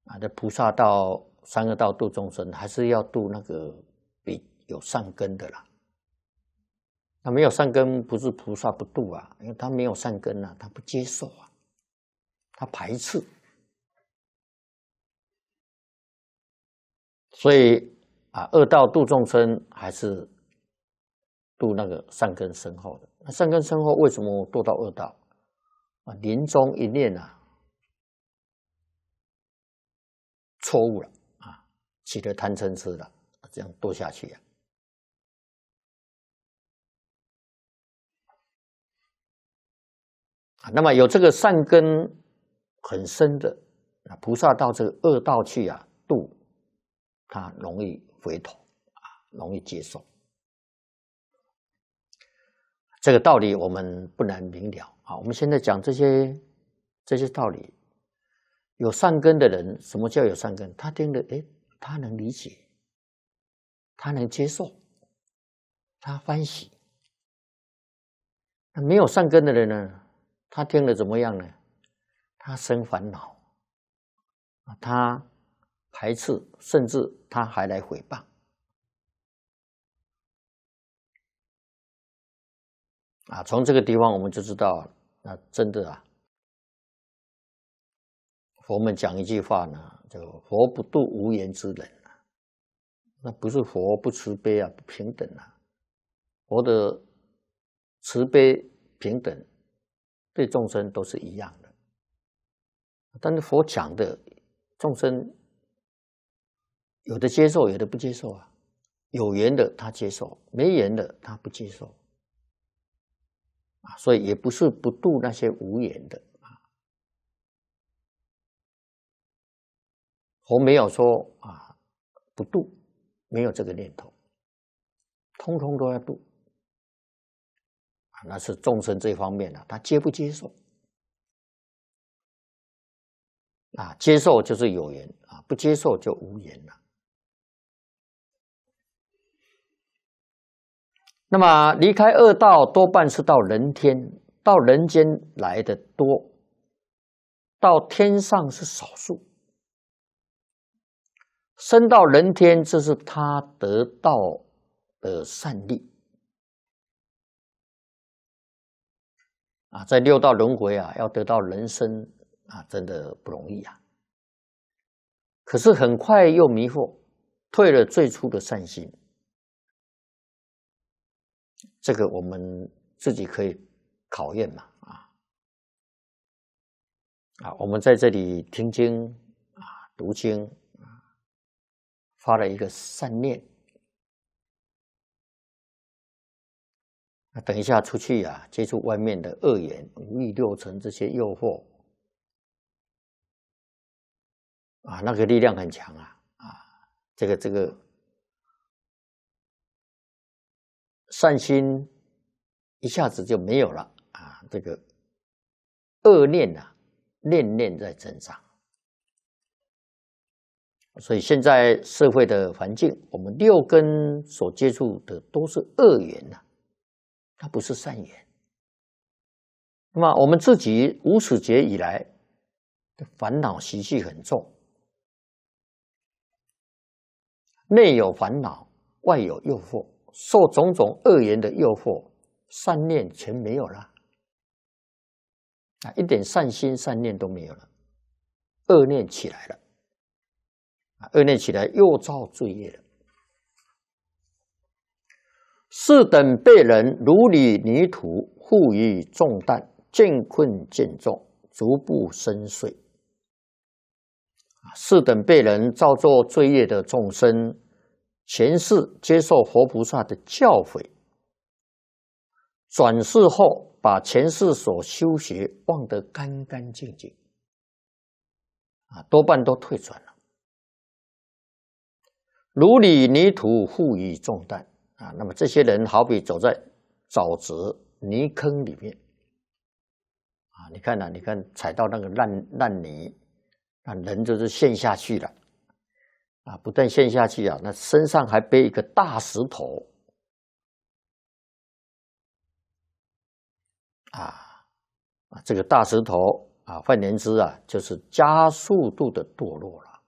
这菩萨道、三恶道度众生，还是要度那个比有善根的啦。那没有善根，不是菩萨不度啊，因为他没有善根啊，他不接受啊，他排斥。所以恶道度众生，还是度那个善根深厚的。那善根深厚，为什么堕到恶道？临终一念错误了起了贪嗔痴了，这样堕下去那么有这个善根很深的菩萨到这个恶道去度，他容易回头容易接受。这个道理我们不难明了我们现在讲这些道理，有善根的人，什么叫有善根？他听了，他能理解，他能接受，他欢喜。那没有善根的人呢？他听了怎么样呢？他生烦恼，他排斥，甚至他还来诽谤。从这个地方我们就知道，那真的佛们讲一句话呢，叫佛不度无缘之人那不是佛不慈悲不平等佛的慈悲平等，对众生都是一样的。但是佛讲的众生，有的接受，有的不接受有缘的他接受，没缘的他不接受所以也不是不度那些无缘的佛没有说不度，没有这个念头，通通都要度那是众生这方面他接不接受接受就是有缘不接受就无缘了。那么离开恶道多半是到人天，到人间来的多，到天上是少数。升到人天，这是他得到的善利在六道轮回要得到人生真的不容易可是很快又迷惑，退了最初的善心。这个我们自己可以考验嘛我们在这里听经读经发了一个善念等一下出去接触外面的恶缘、五欲六尘这些诱惑那个力量很强这个善心一下子就没有了这个恶念念念在增长。所以现在社会的环境，我们六根所接触的都是恶缘它不是善缘。那么我们自己无始劫以来的烦恼习气很重，内有烦恼，外有诱惑，受种种恶缘的诱惑，善念全没有了一点善心善念都没有了，恶念起来了恶念起来又造罪业了。是等被人如履泥土，负于重担，渐困渐重，逐步深邃。是等被人造作罪业的众生，前世接受佛菩萨的教诲，转世后把前世所修学忘得干干净净多半都退转了。如履泥土，负于重担那么这些人好比走在沼泽泥坑里面你看你看踩到那个烂泥人就是陷下去了不但陷下去那身上还背一个大石头这个大石头换言之就是加速度的堕落了